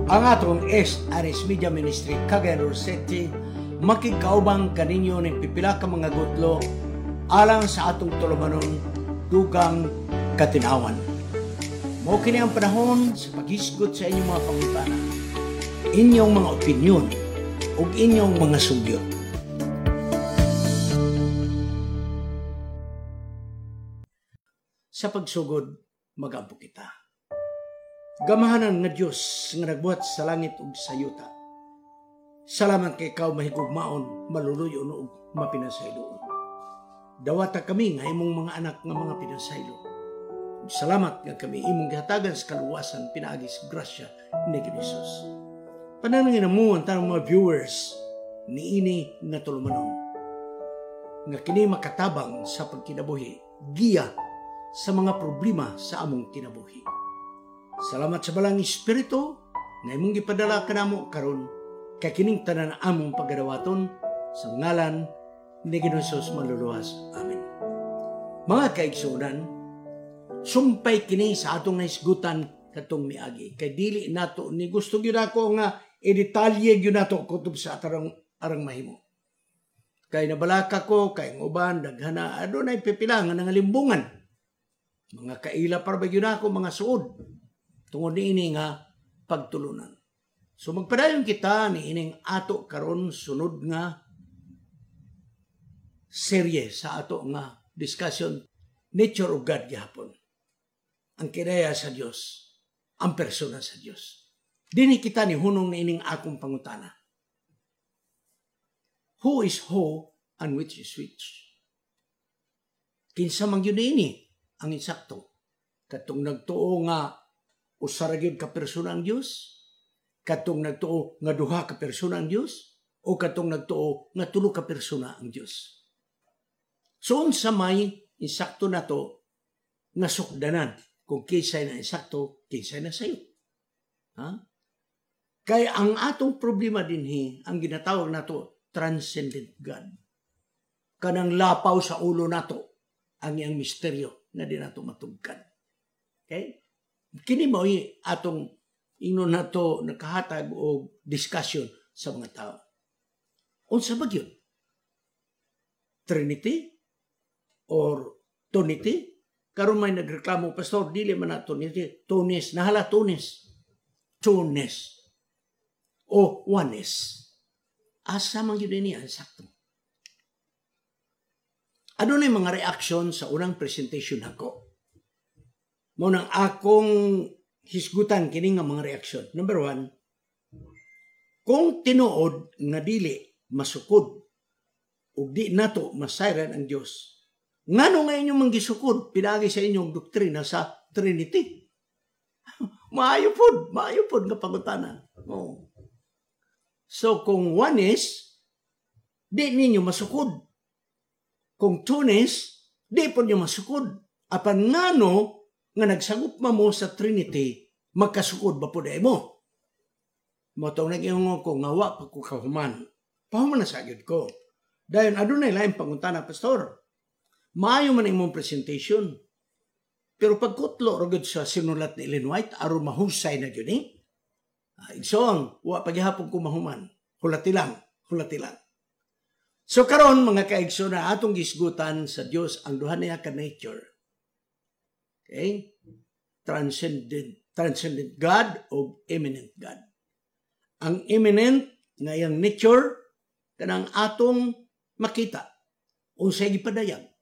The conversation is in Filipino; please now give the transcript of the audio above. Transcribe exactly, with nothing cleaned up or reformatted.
Ang atong S R S Media Ministry Cagayan de Oro City makikaubang kaninyo ng pipila ka mga gutlo alang sa atong tulumanon dugang katinawan. Mao kini ang panahon sa paghisgot sa inyong mga pangutana, inyong mga opinyon ug inyong mga sugyot. Sa pagsugod, mag-ampo kita. Gamahanan nga Dios nga nagbuhat sa langit ug sa yuta. Salamat kay ikaw mahigugmaon, maluluyon ug mapinasayloon. Dawata kami nga imong mga anak nga mga pinasaylo. Salamat nga kami imong gihatagan sa kaluwasan pinaagi sa grasya ni Jesus. Panalangin mo ang tanang mga viewers ni ini nga tulumanon. Nga kini makatabang sa pagkinabuhi, giya sa mga problema sa among kinabuhi. Salamat sa balang Espiritu na imong gipadala kanamo karon kay kining tanan among pagadawaton sa ngalan ni Jesus maluluwas. Amen. Mga kaigsunan, sumpay kini sa atong naisgutan katong miagi. Kay dili nato ni gusto gyud ako nga i-detalye gyud nato kutob sa atarang arang mahimo. Kay nabalaka ko kay uban daghana adunay pipila nga nangalimbungan. Mga kaila para ba gyud ako mga suod tungod niini nga pagtulunan. So magpadayon kita ni ining ato karon sunod nga serye sa ato nga discussion nature of God gihapon. Ang kinaya sa Dios, ang persona sa Dios. Dinhi kita ni hunong ni ining akong pangutana. Who is who and which is which? Kinsa man gyud ini ang insakto? Katong nagtuo nga usa ra gyud ka persona ang Dios? Katong nagtuo nga duha ka persona ang Dios? O katong nagtuo nga tulo ka persona ang Dios? So unsa may insakto nato nga sukdanan kung kinsay na insakto, kinsay na sayo? Ha? Kaya ang atong problema dinhi, ang ginatawag nato transcendent God. Kanang lapaw sa ulo nato ang iyang misteryo na di nato matugkan. Okay? Kini mo atong ingnon nato nakahatag o discussion sa mga tao. Unsa ba gyud? Trinity or Trinity? Karon may nagreklamo, pastor, dili man na Trinity, Tunis, nahala Tunis. Tunis. O oneness. Asa man gyud ini ang sakto? Ano na mga reaction sa unang presentation ako? Mo nang akong hisgutan kini nga mga reaksyon. Number one, kung tinuod nga dili masukod ug di nato masayran ang Dios, ngano nga inyong manggisukod pinagi sa inyong doktrina sa Trinity? Maayo pod, maayo pod nga pangutana. Oh. So kung oneness, di ninyo masukod. Kung tunis, di po nyo masukod. Apan ngano nga nagsagup mo sa Trinity, magkasukod ba po dahil mo? Motong nag-iungo ko, ngawa pa ko kahuman. Pahuman na sagid ko. Dahil adunay laing panguntana, pastor. Maayo man imong presentation. Pero pagkutlo, ragod sa sinulat ni Ellen White, aron mahusay na yun eh. Igsong, wa paghihapon ko mahuman. Hulati lang, hulati lang. So karon mga kaigso na atong gisgutan sa Dios ang duha niya ka nature. Okay? Transcendent, transcendent God o immanent God. Ang immanent nga yang nature kanang atong makita unsay gipadayag.